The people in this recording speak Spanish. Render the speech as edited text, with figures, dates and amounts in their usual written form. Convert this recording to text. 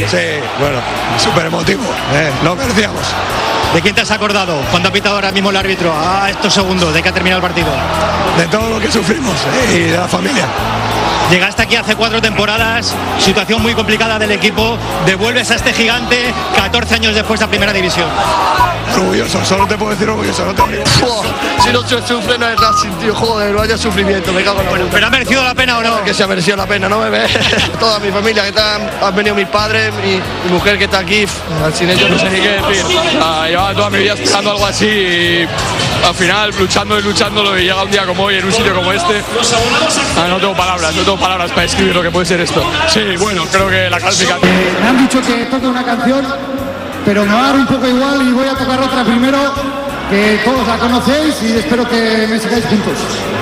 Sí, bueno, súper emotivo, lo merecíamos. ¿De quién te has acordado cuando ha pitado ahora mismo el árbitro a estos segundos de que ha terminado el partido? De todo lo que sufrimos y de la familia. Llegaste aquí hace 4 temporadas, situación muy complicada del equipo, devuelves a este gigante 14 años después a Primera División. Orgulloso, solo te puedo decir orgulloso, no te digo. Si no se sufre no es Racing, tío, joder, vaya sufrimiento, me cago en la puta. ¿Pero ha merecido la pena o no? Que se ha merecido la pena, no me ve. Toda mi familia que está, han venido mis padres, mi mujer que está aquí, sin ellos no sé ni qué decir. Llevaba toda mi vida esperando algo así y al final luchándolo y llega un día como hoy en un sitio como este. No tengo palabras para describir lo que puede ser esto. Sí, bueno, creo que la clasificación. Me han dicho que toque una canción, pero me va a dar un poco igual y voy a tocar otra primero, que todos la conocéis y espero que me sigáis juntos.